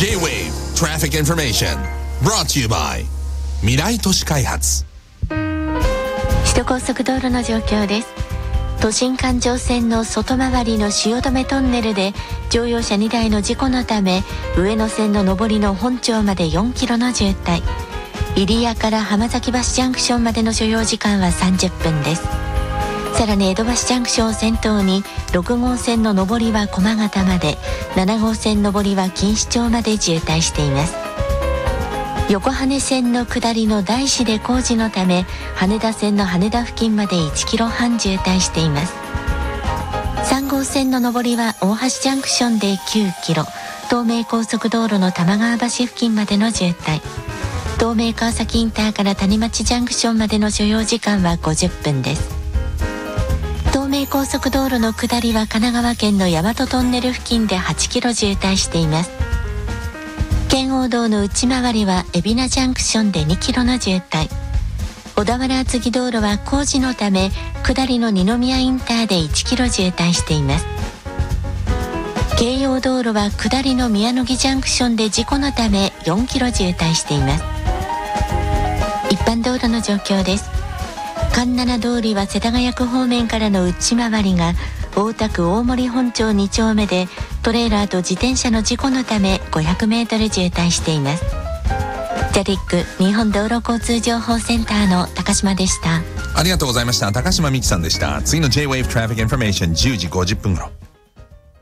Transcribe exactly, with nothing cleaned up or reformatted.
J-Wave Traffic Information brought to you by 未来都市開発。 首都高速道路の状況です。都心環状線の外回りの汐留トンネルで乗用車にだいの事故のため、上野線の上りの本町までよんキロの渋滞、入谷から浜崎橋ジャンクションまでの所要時間はさんじゅっぷんです。さらに江戸橋ジャンクションを先頭にろく号線の上りは駒形まで、なな号線上りは錦糸町まで渋滞しています。横羽線の下りの大師で工事のため、羽田線の羽田付近までいちキロはん渋滞しています。さん号線の上りは大橋ジャンクションできゅうキロ、東名高速道路の玉川橋付近までの渋滞、東名川崎インターから谷町ジャンクションまでの所要時間はごじゅっぷんです。東名高速道路の下りは神奈川県の大和トンネル付近ではちキロ渋滞しています。圏央道の内回りは海老名ジャンクションでにキロの渋滞、小田原厚木道路は工事のため下りの二宮インターでいちキロ渋滞しています。京葉道路は下りの宮野木ジャンクションで事故のためよんキロ渋滞しています。一般道路の状況です。環七通りは世田谷区方面からの内回りが大田区大森本町に丁目でトレーラーと自転車の事故のためごひゃくメートル渋滞しています。ジャディック日本道路交通情報センターの高島でした。 ありがとうございました。高島美希さんでした。次の J-Wave Traffic Information じゅうじごじゅっぷん頃。